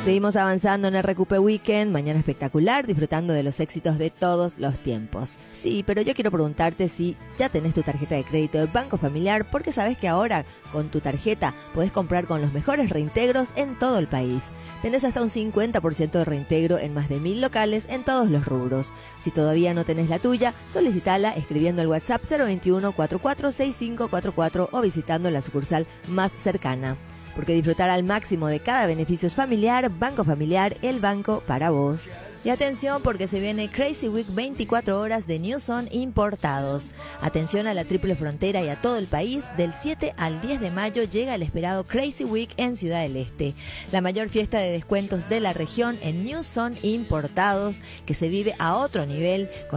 Seguimos avanzando en RQP Weekend, mañana espectacular, disfrutando de los éxitos de todos los tiempos. Sí, pero yo quiero preguntarte si ya tenés tu tarjeta de crédito de Banco Familiar, porque sabés que ahora con tu tarjeta podés comprar con los mejores reintegros en todo el país. Tenés hasta un 50% de reintegro en más de 1000 locales en todos los rubros. Si todavía no tenés la tuya, solicitala escribiendo al WhatsApp 021 446544 o visitando la sucursal más cercana. Porque disfrutar al máximo de cada beneficio es familiar. Banco Familiar, el banco para vos. Y atención porque se viene Crazy Week 24 horas de Newson importados. Atención a la triple frontera y a todo el país. Del 7 al 10 de mayo llega el esperado Crazy Week en Ciudad del Este. La mayor fiesta de descuentos de la región en Newson importados que se vive a otro nivel.